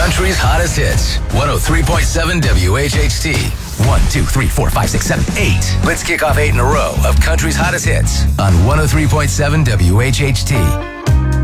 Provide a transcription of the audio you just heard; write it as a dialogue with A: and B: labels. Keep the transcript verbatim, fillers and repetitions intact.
A: Country's hottest hits. one oh three point seven W H H T. One, two, three, four, five, six, seven, eight. Let's kick off eight in a row of Country's hottest hits on one oh three point seven W H H T.